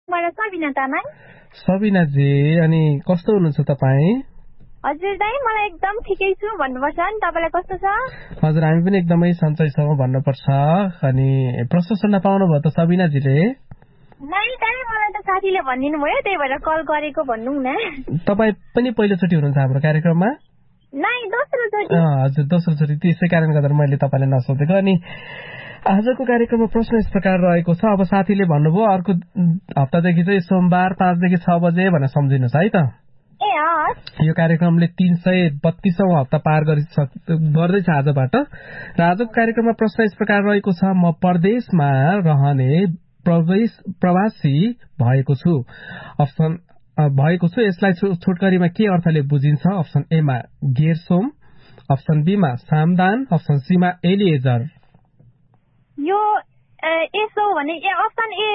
मलाई सबिना तामाङ। सबिनाजी, अनि कस्तो हुनुहुन्छ तपाईँ? हजुर दाइ, मलाई एकदम ठिकै छु भन्नुपर्छ नि। तपाईँलाई कस्तो छ? हजुर, हामी पनि एकदमै सन्चै छौँ भन्नुपर्छ। अनि प्रश्न सुन्न पाउनुभयो त सबिनाजीले? नै दाइ, मलाई त साथीले भनिदिनु भयो, त्यही भएर कल गरेको भन्नु न। तपाईँ पनि पहिलोचोटि हुनुहुन्छ हाम्रो कार्यक्रममा? नै, दोस्रोचोटि। हजुर, दोस्रोचोटि, त्यसै कारणले गर्दा मैले तपाईँलाई नसोधेको। अनि आजको कार्यक्रममा प्रश्न यस प्रकार रहेको छ। अब साथीले भन्नुभयो अर्को हप्तादेखि चाहिँ सोमबार 5 देखि 6 बजे भनेर सम्झिनुहोस् है त। यो कार्यक्रमले 332औं हप्ता पार गर्दैछ आजबाट। र आजको कार्यक्रममा प्रश्न यस प्रकार रहेको छ। म परदेशमा रहने प्रवासी भएको छु। अप्सन भएको छु, यसलाई छोटकरीमा के अर्थले बुझिन्छ? अप्सन ए मा गेरसोम, अप्सन बी मा सामदान, अप्सन सी मा एलिएजर। यो यसो भने अप्सन ए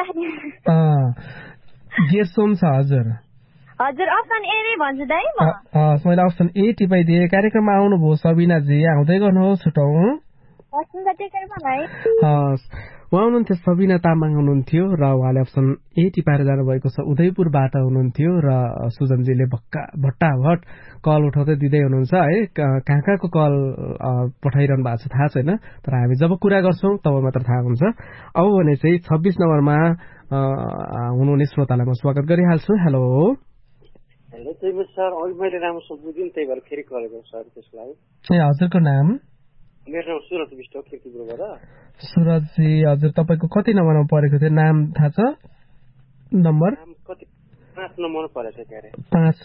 गेरसोम छ। हजुर हजुर, अप्सन ए नै भन्छु दाइ म। मैले अप्सन ए टिपाइदिएँ। कार्यक्रममा आउनुभयो सबिनाजी, आउँदै गर्नुहोस् छुटाउँ। उहाँ हुनुहुन्थ्यो सबिना तामाङ हुनुहुन्थ्यो र उहाँले अप्सन ए टिपाएर जानुभएको छ। उदयपुरबाट हुनुहुन्थ्यो र सुजनजीले भट्टाभट कल उठाउँदै दिँदै हुनुहुन्छ है। कहाँको कल पठाइरहनु भएको छ थाहा छैन, तर हामी जब कुरा गर्छौँ तब मात्र थाहा हुन्छ। अब भने चाहिँ 26 नम्बरमा हुनुहुने श्रोतालाई म स्वागत गरिहाल्छु। हेलो सर, मैले राम्रोसँग बुझिन, त्यही भएर फेरि गरेको सर त्यसलाई। ए हजुरको नाम? मेरो नाम सुरज विष्ट हो, किर्तिपुरबाट। सुरजजी, हजुर तपाईँको कति नम्बरमा परेको थियो? नाम थाहा छ? नम्बर 5 नम्बरमा परेको थियो। के अरे 5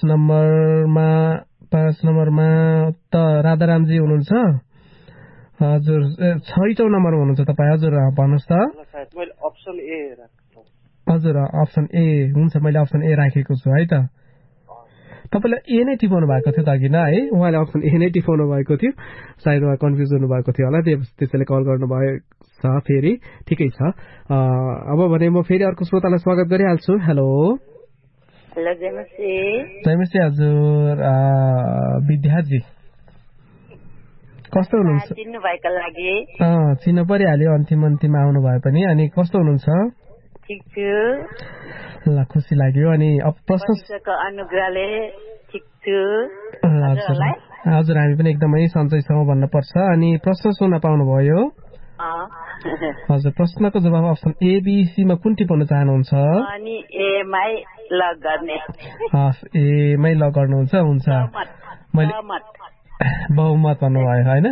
नम्बरमा त राधारामजी हुनुहुन्छ। हजुर, 6औं नम्बरमा हुनुहुन्छ तपाईँ। हजुर भन्नुहोस् त। मैले अप्सन ए राखेको। हजुर, अप्सन ए हुन्छ, मैले अप्सन ए राखेको छु है त। तपाईँलाई ए नै टिपाउनु भएको थियो त अघि न है? उहाँले अप्सन ए नै टिपाउनु भएको थियो, सायद उहाँ कन्फ्युज हुनुभएको थियो होला, त्यसैले कल गर्नुभएको छ। फेरि ठिकै छ। अब भने म फेरि अर्को श्रोतालाई स्वागत गरिहाल्छु। हेलो जयमसी हजुर। विद्याजी कस्तो हुनुहुन्छ? चिन्नु परिहाल्यो, अन्तिम आउनु भए पनि। अनि कस्तो हुनुहुन्छ? ठिक छु। ल, खुसी लाग्यो। अनि अब प्रश्न अनुग्रहले ठिक छु। हजुर, हामी पनि एकदमै सन्चै छौँ भन्नुपर्छ। अनि प्रश्न सुन्न पाउनुभयो? हजुर, प्रश्नको जवाब अप्सन एबिसी मा कुन टिपाउन चाहनुहुन्छ? अनि एमै लग गर्ने। एमै लग गर्नुहुन्छ। हुन्छ, मैले बहुमत भन्नुभयो होइन?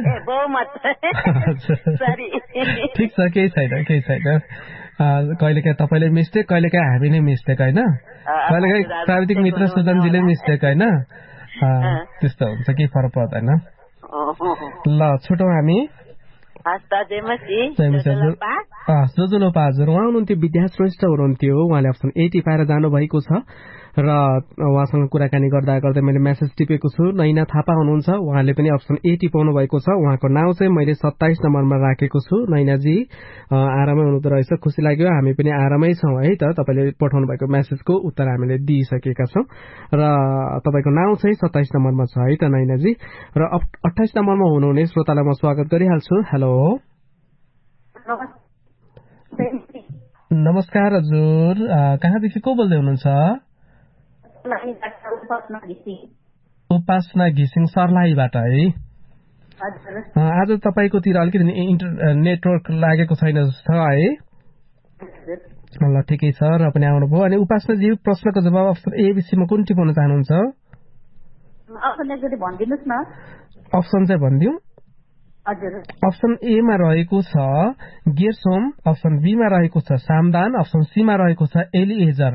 ठिक छ, केही छैन। कहिलेकाहीँ तपाईँले मिस्टेक, कहिलेकाहीँ हामी नै मिस्टेक होइन? कहिलेकाहीँ प्राविधिक मित्र सुजनजीले मिस्टेक होइन? त्यस्तो हुन्छ, केही फरक पर्दैन। ल, छुटौँ हामी। जोजोलोपा हजुर, उहाँ हुनुहुन्थ्यो विद्याश्रेष्ठ हुनुहुन्थ्यो। उहाँले अप्सन ए टिपाएर जानुभएको छ र उहाँसँग कुराकानी गर्दा गर्दै मैले मेसेज टिपेको छु। नैना थापा हुनुहुन्छ, उहाँले पनि अप्सन ए टिपाउनु भएको छ। उहाँको नाउँ चाहिँ मैले 27 नम्बरमा राखेको छु। नैनाजी आरामै हुनुहुँदो रहेछ, खुसी लाग्यो। हामी पनि आरामै छौँ है त। तपाईँले पठाउनु भएको मेसेजको उत्तर हामीले दिइसकेका छौँ र तपाईँको नाउँ चाहिँ 27 नम्बरमा छ है त नैनाजी। र 28 नम्बरमा हुनुहुने श्रोतालाई म स्वागत गरिहाल्छु। हेलो नमस्कार हजुर, कहाँदेखि को बोल्दै हुनुहुन्छ? उपासना घिसिङ सर्लाहीबाट है। आज तपाईँकोतिर अलिकति नेटवर्क लागेको छैन जस्तो है? ल, ठिकै छ। र पनि आउनुभयो। अनि उपासनाजी, प्रश्नको जवाब अप्सन एबिसीमा कुन टिपाउन चाहनुहुन्छ? अप्सन चाहिँ भनिदिउँ। अप्सन ए मा रहेको छ गेरसोम, अप्सन बी मा रहेको छ सामदान, अप्सन सी मा रहेको छ एलिएजर।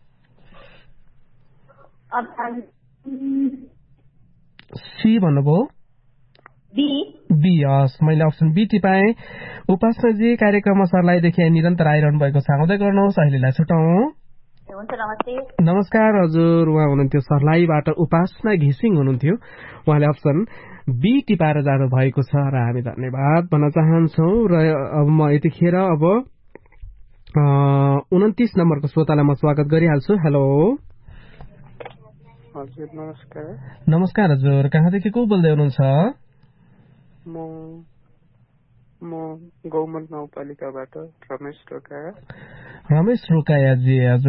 सी भन्नुभयो? बी। हस्, मैले अप्सन बी टिपाएँ। उपासनाजी, कार्यक्रममा सरलाईदेखि निरन्तर आइरहनु भएको छ, आउँदै गर्नुहोस्। अहिलेलाई छुटाउँ। नमस्कार हजुर, उहाँ हुनुहुन्थ्यो सर्लाहीबाट उपासना घिसिङ हुनुहुन्थ्यो। उहाँले अप्सन बी टिपाएर जानु भएको छ र हामी धन्यवाद भन्न चाहन्छौँ। र अब म यतिखेर 29 नम्बरको श्रोतालाई म स्वागत गरिहाल्छु। हेलो हजुर, नमस्कार। नमस्कार हजुर, कहाँदेखि को बोल्दै हुनुहुन्छ? म गौमन गाउँपालिकाबाट रमेश रोकाया। रमेश रोकायाजी हजुर,